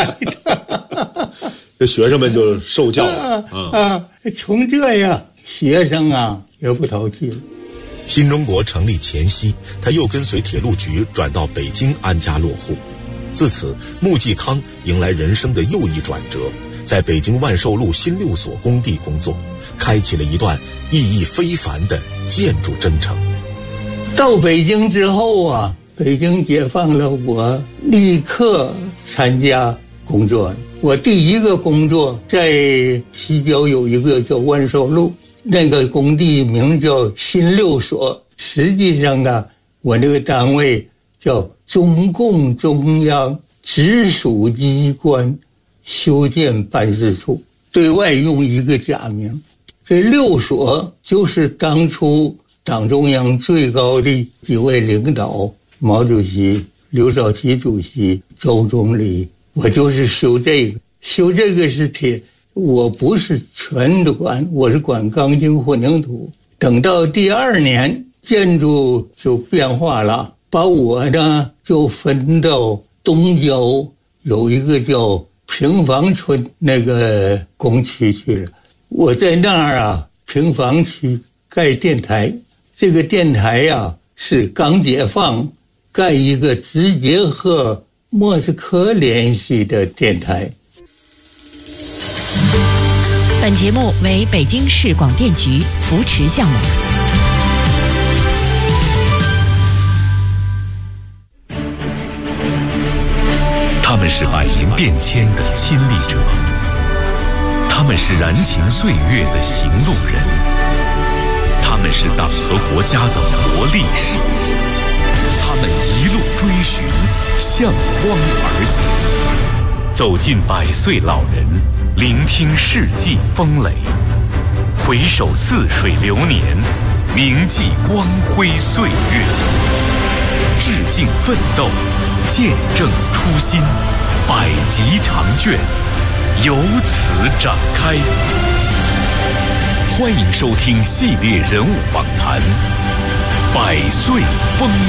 派的。 这学生们就受教从这样学生也不淘气了。 新中国成立前夕，他又跟随铁路局转到北京安家落户。自此，穆季康迎来人生的又一转折，在北京万寿路新6所工地工作，开启了一段意义非凡的建筑征程。 到北京之后北京解放了，我立刻参加工作。我第一个工作在西郊有一个叫万寿路，那个工地名叫新6所，实际上我那个单位叫中共中央直属机关修建办事处，对外用一个假名。这6所就是当初党中央最高的几位领导，毛主席、刘少奇主席、周总理，我就是修这个。修这个是我不是全管，我是管钢筋混凝土。等到第2年，建筑就变化了，把我就分到东郊有一个叫平房村那个工区去了。我在那儿平房区盖电台，这个电台是刚解放盖一个直接和莫斯科联系的电台。 本节目为北京市广电局扶持项目。 他们是百年变迁的亲历者，他们是燃情岁月的行路人，他们是党和国家的活历史，他们一路追寻，向光而行，走进100岁老人，聆听世纪风雷，回首似水流年，铭记光辉岁月，致敬奋斗，见证初心，100集长卷由此展开。欢迎收听系列人物访谈《100岁风